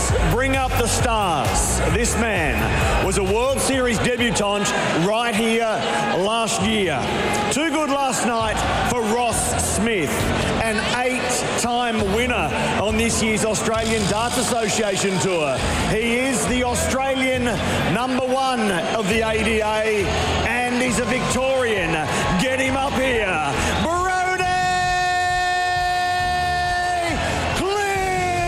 Let's bring up the stars. This man was a World Series debutant right here last year. Too good last night for Ross Smith, an 8-time winner on this year's Australian Darts Association Tour. He is the Australian #1 of the ADA, and he's a Victorian